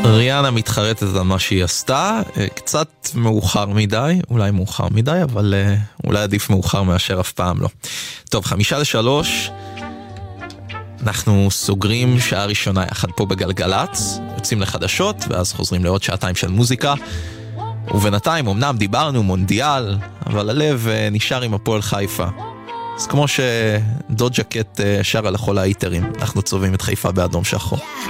ריאנה מתחרטת על מה שהיא עשתה, קצת מאוחר מדי, אולי מאוחר מדי, אבל אולי עדיף מאוחר מאשר אף פעם לא. טוב, 2:55, אנחנו סוגרים שעה ראשונה יחד פה בגלגלץ, יוצאים לחדשות, ואז חוזרים לעוד שעתיים של מוזיקה, ובינתיים אמנם דיברנו מונדיאל, אבל הלב נשאר עם הפועל חיפה. אז כמו שדוג'ה קט שר על כל ההיטרים, אנחנו צובעים את חיפה באדום שחור.